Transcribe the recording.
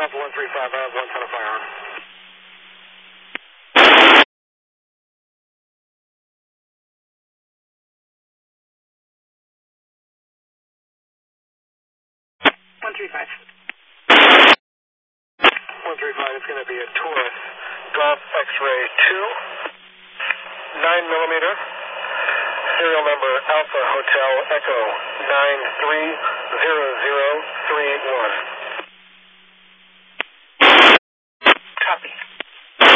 Alpha 135, I have one ton of firearm. It's going to be a Taurus Golf X-Ray 2, 9mm, serial number Alpha Hotel Echo 930031.